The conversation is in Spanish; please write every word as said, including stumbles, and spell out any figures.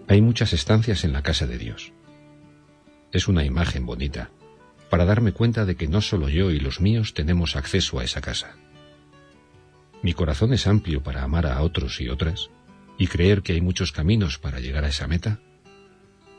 Hay muchas estancias en la casa de Dios. Es una imagen bonita, para darme cuenta de que no solo yo y los míos tenemos acceso a esa casa. Mi corazón es amplio para amar a otros y otras, y creer que hay muchos caminos para llegar a esa meta,